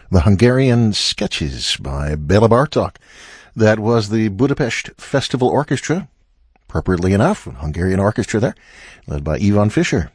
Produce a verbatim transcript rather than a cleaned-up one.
The Hungarian Sketches by Bela Bartok. That was the Budapest Festival Orchestra, appropriately enough, Hungarian orchestra there, led by Ivan Fischer.